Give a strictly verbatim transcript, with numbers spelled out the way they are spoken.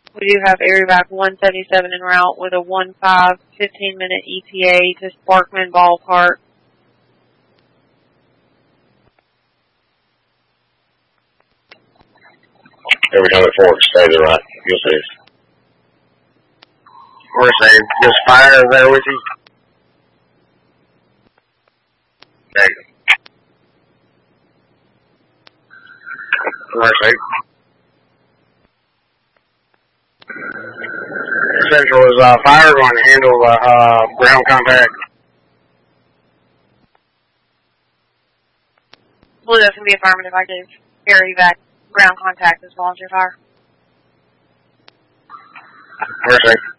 We do have Air Evac one seventy-seven en route with a one five fifteen minute E T A to Sparkman Ballpark. Every time it forks, stay to the right. You'll see. We're saying, just fire there with you. Negative. Mercy. Central is uh, fire going to handle uh, uh, ground contact. Blue, that's going to be affirmative. I gave Air Evac ground contact as volunteer fire. Mercy.